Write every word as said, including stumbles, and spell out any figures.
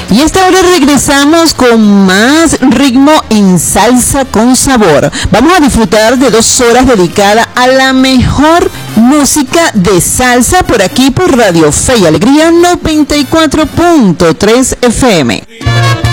Y esta hora regresamos con más ritmo en Salsa con Sabor. Vamos a disfrutar de dos horas dedicadas a la mejor música de salsa por aquí por Radio Fe y Alegría noventa y cuatro punto tres F M.